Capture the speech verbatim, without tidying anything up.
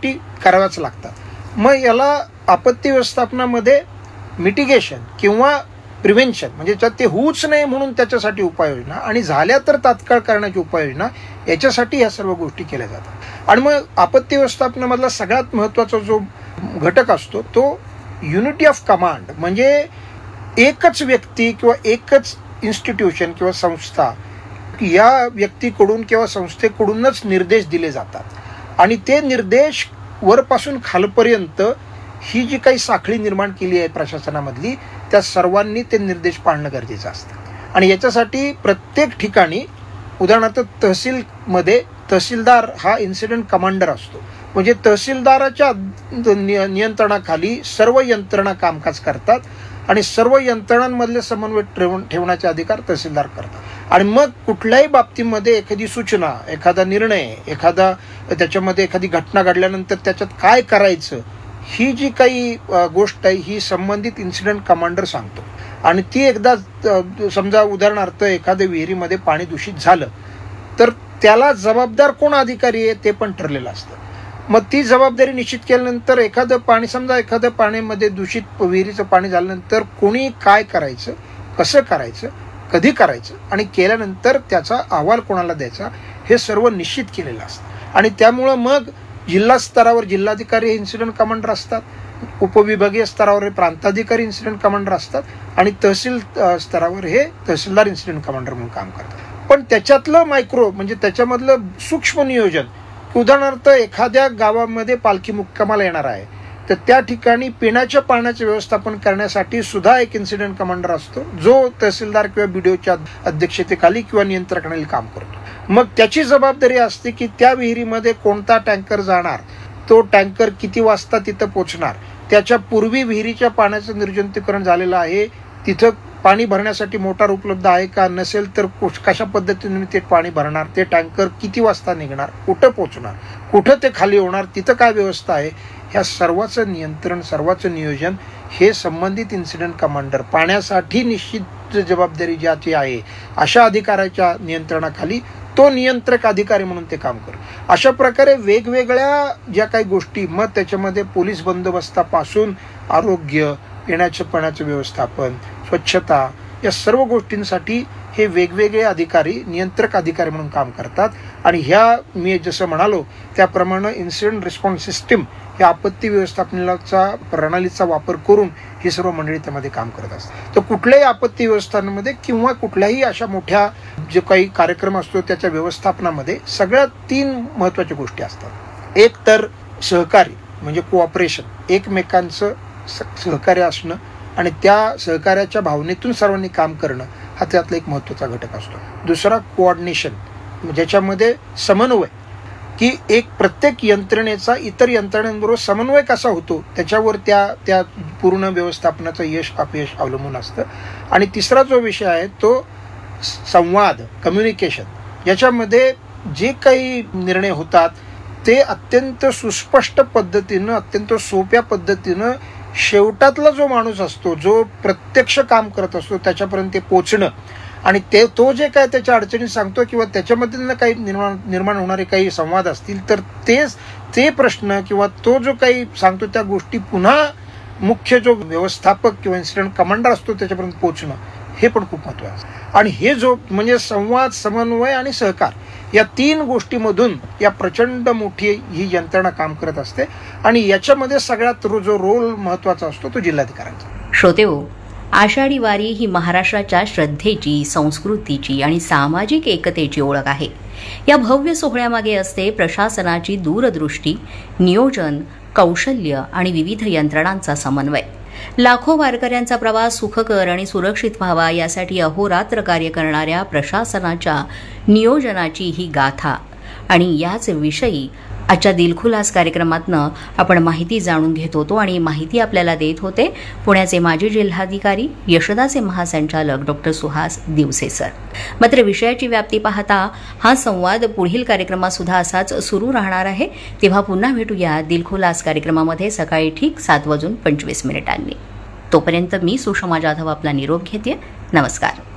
गोष्टी कराव्याच लागतात. मग याला आपत्ती व्यवस्थापनामध्ये मिटिगेशन किंवा प्रिव्हेन्शन म्हणजे ते होऊच नाही म्हणून त्याच्यासाठी उपाययोजना आणि झाल्या तर तात्काळ करण्याची उपाययोजना याच्यासाठी ह्या सर्व गोष्टी केल्या जातात. आणि मग आपत्ती व्यवस्थापनामधला सगळ्यात महत्त्वाचा जो घटक असतो तो युनिटी ऑफ कमांड, म्हणजे एकच व्यक्ती किंवा एकच इन्स्टिट्यूशन किंवा संस्था या व्यक्तीकडून किंवा संस्थेकडूनच निर्देश दिले जातात आणि ते निर्देश वरपासून खालपर्यंत ही जी काही साखळी निर्माण केली आहे प्रशासनामधली त्या सर्वांनी ते निर्देश पाळणं गरजेचं असतं. आणि याच्यासाठी प्रत्येक ठिकाणी उदाहरणार्थ तहसीलमध्ये तहसीलदार हा इन्सिडेंट कमांडर असतो, म्हणजे तहसीलदाराच्या नियंत्रणाखाली सर्व यंत्रणा कामकाज करतात आणि सर्व यंत्रणांमधले समन्वय ठेवून ठेवण्याचे अधिकार तहसीलदार करतात. आणि मग कुठल्याही बाबतीमध्ये एखादी सूचना, एखादा निर्णय, एखादा त्याच्यामध्ये एखादी घटना घडल्यानंतर त्याच्यात काय करायचं ही जी काही गोष्ट आहे ही संबंधित इन्सिडेंट कमांडर सांगतो. आणि ती एकदा समजा उदाहरणार्थ एखाद्या विहिरीमध्ये पाणी दूषित झालं तर त्याला जबाबदार कोण अधिकारी आहे ते पण ठरलेलं असतं. मग ती जबाबदारी निश्चित केल्यानंतर एखादं पाणी समजा एखाद्या पाण्यामध्ये दूषित विहिरीचं पाणी झाल्यानंतर कोणी काय करायचं, कसं करायचं, कधी करायचं आणि केल्यानंतर त्याचा अहवाल कोणाला द्यायचा हे सर्व निश्चित केलेलं असतं. आणि त्यामुळं मग जिल्हा स्तरावर जिल्हाधिकारी हे इन्सिडेंट कमांडर असतात, उपविभागीय स्तरावर हे प्रांताधिकारी इन्सिडेंट कमांडर असतात आणि तहसील स्तरावर हे तहसीलदार इन्सिडेंट कमांडर म्हणून काम करतात. पण त्याच्यातलं मायक्रो म्हणजे त्याच्यामधलं सूक्ष्म नियोजन, उदाहरणार्थ एखाद्या गावामध्ये पालखी मुक्कामाला येणार आहे तर त्या ठिकाणी पिण्याच्या पाण्याचे व्यवस्थापन करण्यासाठी सुद्धा एक इन्सिडेंट कमांडर असतो जो तहसीलदार किंवा बीडीओच्या अध्यक्षतेखाली किंवा नियंत्रणाखाली काम करतो. मग त्याची जबाबदारी असते की त्या विहिरीमध्ये कोणता टँकर जाणार, तो टँकर किती वाजता तिथं पोहोचणार, त्याच्या पूर्वी विहिरीच्या पाण्याचं निर्जंतुकीकरण झालेलं आहे, तिथं पाणी भरण्यासाठी मोटार उपलब्ध आहे का, नसेल तर कशा पद्धतीने ते पाणी भरणार, ते टँकर किती वाजता निघणार, कुठं पोहोचणार, कुठं ते खाली होणार, तिथं काय व्यवस्था आहे, ह्या सर्वाचं नियंत्रण सर्वाचं नियोजन हे संबंधित इन्सिडेंट कमांडर पाण्यासाठी निश्चित जबाबदारी ज्याची आहे अशा अधिकाऱ्याच्या नियंत्रणाखाली तो नियंत्रक अधिकारी म्हणून ते काम करतो. अशा प्रकारे वेगवेगळ्या ज्या काही गोष्टी, मग त्याच्यामध्ये पोलीस बंदोबस्तापासून आरोग्य, पिण्याच्या पाण्याचं व्यवस्थापन, स्वच्छता या सर्व गोष्टींसाठी हे वेगवेगळे अधिकारी नियंत्रक अधिकारी म्हणून काम करतात. आणि ह्या मी जसं म्हणालो त्याप्रमाणे इन्सिडेंट रिस्पॉन्स सिस्टीम या आपत्ती व्यवस्थापनाचा प्रणालीचा वापर करून ही सर्व मंडळी त्यामध्ये काम करत असतात. तर कुठल्याही आपत्ती व्यवस्थापनामध्ये किंवा कुठल्याही अशा मोठ्या जे काही कार्यक्रम असतो त्याच्या व्यवस्थापनामध्ये सगळ्यात तीन महत्त्वाच्या गोष्टी असतात. एक तर सहकार्य म्हणजे कोऑपरेशन, एकमेकांचं सहकार्य असणं आणि त्या सहकार्याच्या भावनेतून सर्वांनी काम करणं हा त्यातला एक महत्त्वाचा घटक असतो. दुसरा कोऑर्डिनेशन ज्याच्यामध्ये समन्वय, की एक प्रत्येक यंत्रणेचा इतर यंत्रणेबरोबर समन्वय कसा होतो त्याच्यावर त्या त्या पूर्ण व्यवस्थापनाचं यश अपयश अवलंबून असतं. आणि तिसरा जो विषय आहे तो संवाद, कम्युनिकेशन, याच्यामध्ये जे काही निर्णय होतात ते अत्यंत सुस्पष्ट पद्धतीनं, अत्यंत सोप्या पद्धतीनं शेवटातला जो माणूस असतो जो प्रत्यक्ष काम करत असतो त्याच्यापर्यंत ते पोचणं आणि ते तो जे काय त्याच्या अडचणी सांगतो किंवा त्याच्यामधील काही निर्माण निर्माण होणारे काही संवाद असतील तर तेच ते प्रश्न किंवा तो जो काही सांगतो त्या गोष्टी पुन्हा मुख्य जो व्यवस्थापक किंवा इन्सिडेंट कमांडर असतो त्याच्यापर्यंत पोहोचणं हे पण खूप महत्त्वाचं आहे. आणि हे जो म्हणजे संवाद, समन्वय आणि सहकार या तीन गोष्टीमधून या प्रचंड मोठी ही यंत्रणा काम करत असते आणि याच्यामध्ये सगळ्यात जो रोल महत्त्वाचा असतो तो जिल्हाधिकाऱ्यांचा. श्रोतेहो, आषाढी वारी ही महाराष्ट्राच्या श्रद्धेची, संस्कृतीची आणि सामाजिक एकतेची ओळख आहे. या भव्य सोहळ्यामागे असते प्रशासनाची दूरदृष्टी, नियोजन, कौशल्य आणि विविध यंत्रणांचा समन्वय. लाखो वारकऱ्यांचा प्रवास सुखकर आणि सुरक्षित व्हावा यासाठी अहोरात्र कार्य करणाऱ्या प्रशासनाच्या नियोजनाची ही गाथा आणि याच विषयी आजच्या दिलखुलास कार्यक्रमातनं आपण माहिती जाणून घेत होतो आणि माहिती आपल्याला देत होते पुण्याचे माजी जिल्हाधिकारी, यशदाचे महासंचालक डॉक्टर सुहास दिवसे सर. मात्र विषयाची व्याप्ती पाहता हा संवाद पुढील कार्यक्रमात सुद्धा असाच सुरू राहणार आहे. तेव्हा पुन्हा भेटूया दिलखुलास कार्यक्रमामध्ये सकाळी ठीक सात वाजून पंचवीस मिनिटांनी. तोपर्यंत मी सुषमा जाधव आपला निरोप घेते. नमस्कार.